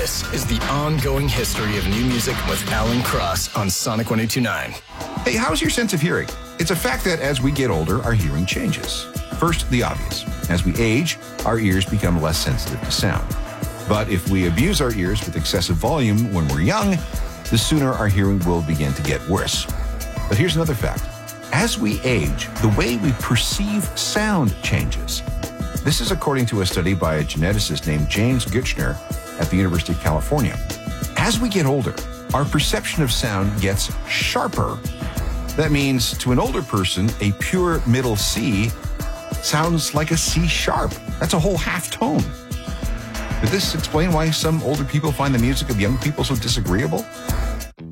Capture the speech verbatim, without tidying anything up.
This is the ongoing history of new music with Alan Cross on Sonic one oh two point nine. Hey, how's your sense of hearing? It's a fact that as we get older, our hearing changes. First, the obvious. As we age, our ears become less sensitive to sound. But if we abuse our ears with excessive volume when we're young, the sooner our hearing will begin to get worse. But here's another fact. As we age, the way we perceive sound changes. This is according to a study by a geneticist named James Gutschner at the University of California. As we get older, our perception of sound gets sharper. That means to an older person, a pure middle C sounds like a C sharp. That's a whole half tone. Could this explain why some older people find the music of young people so disagreeable?